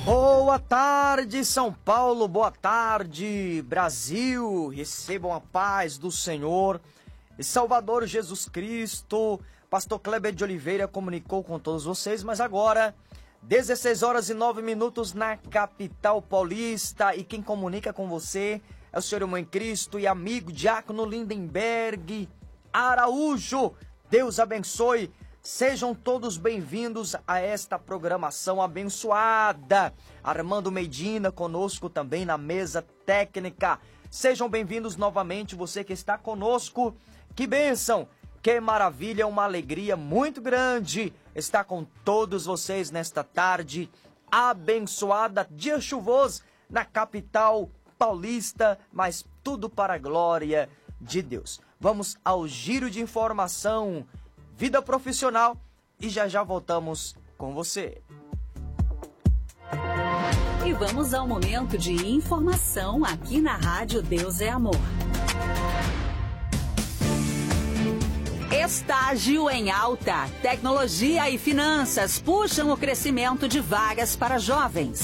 Boa tarde, São Paulo, boa tarde, Brasil, recebam a paz do Senhor e Salvador Jesus Cristo. Pastor Kleber de Oliveira comunicou com todos vocês, mas agora, 16 horas e 9 minutos na capital paulista, e quem comunica com você é o Senhor irmão em Cristo e amigo Diácono Lindenberg Araújo. Deus abençoe. Sejam todos bem-vindos a esta programação abençoada. Armando Medina conosco também na mesa técnica. Sejam bem-vindos novamente, você que está conosco. Que bênção, que maravilha, uma alegria muito grande estar com todos vocês nesta tarde abençoada. Dia chuvoso na capital paulista, mas tudo para a glória de Deus. Vamos ao giro de informação, vida profissional, e já voltamos com você. E vamos ao momento de informação aqui na Rádio Deus é Amor. Estágio em alta. Tecnologia e finanças puxam o crescimento de vagas para jovens.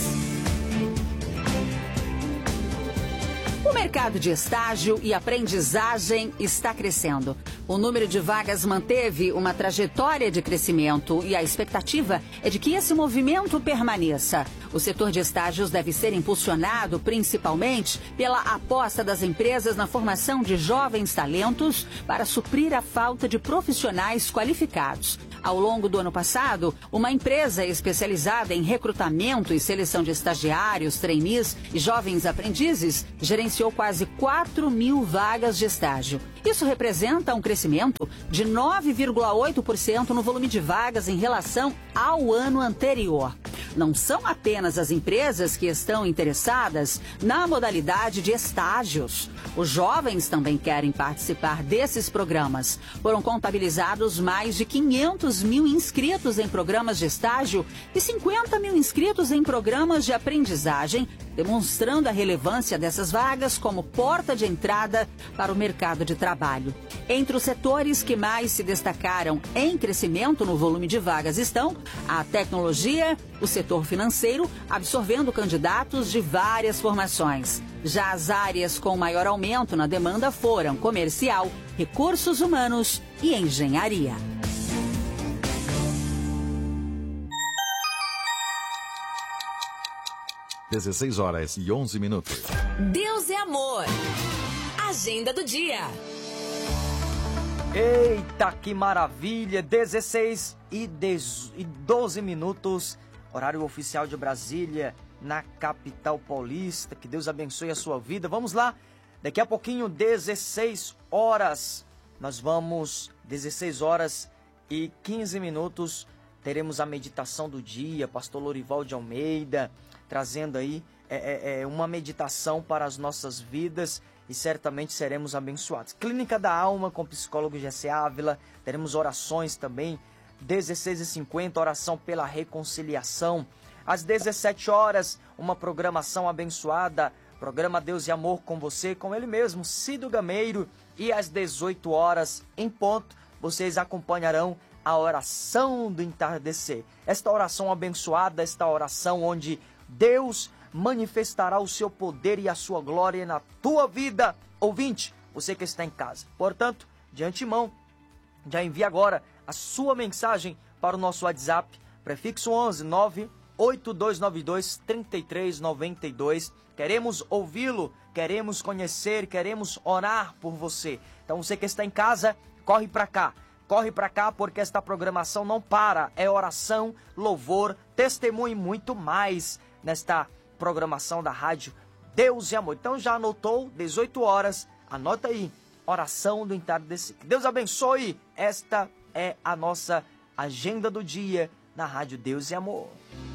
O mercado de estágio e aprendizagem está crescendo. O número de vagas manteve uma trajetória de crescimento e a expectativa é de que esse movimento permaneça. O setor de estágios deve ser impulsionado principalmente pela aposta das empresas na formação de jovens talentos para suprir a falta de profissionais qualificados. Ao longo do ano passado, uma empresa especializada em recrutamento e seleção de estagiários, trainees e jovens aprendizes gerenciou quase 4.000 vagas de estágio. Isso representa um crescimento de 9,8% no volume de vagas em relação ao ano anterior. Não são apenas as empresas que estão interessadas na modalidade de estágios. Os jovens também querem participar desses programas. Foram contabilizados mais de 500 mil inscritos em programas de estágio e 50 mil inscritos em programas de aprendizagem, demonstrando a relevância dessas vagas como porta de entrada para o mercado de trabalho. Entre os setores que mais se destacaram em crescimento no volume de vagas estão a tecnologia, o setor financeiro, absorvendo candidatos de várias formações. Já as áreas com maior aumento na demanda foram comercial, recursos humanos e engenharia. Dezesseis horas e 11 minutos. Deus é amor. Agenda do dia. Eita, que maravilha! 16 e 12 minutos, horário oficial de Brasília, na capital paulista. Que Deus abençoe a sua vida. Vamos lá, daqui a pouquinho, 16 horas, nós vamos, 16 horas e 15 minutos, teremos a meditação do dia, pastor Lorival de Almeida, trazendo aí uma meditação para as nossas vidas, e certamente seremos abençoados. Clínica da Alma com o psicólogo Jessé Ávila, teremos orações também, 16h50, oração pela reconciliação. Às 17 horas, uma programação abençoada, programa Deus e Amor com você, com ele mesmo, Cido Gameiro. E às 18 horas, em ponto, vocês acompanharão a oração do entardecer. Esta oração abençoada, esta oração onde Deus manifestará o seu poder e a sua glória na tua vida, ouvinte, você que está em casa. Portanto, de antemão, já envie agora a sua mensagem para o nosso WhatsApp, prefixo 11 98292 3392. Queremos ouvi-lo, queremos conhecer, queremos orar por você. Então você que está em casa, corre para cá porque esta programação não para. É oração, louvor, testemunho e muito mais nesta programação da rádio Deus e Amor. Então já anotou? 18 horas, anota aí, oração do entardecer. Deus abençoe. Esta é a nossa agenda do dia na rádio Deus e Amor.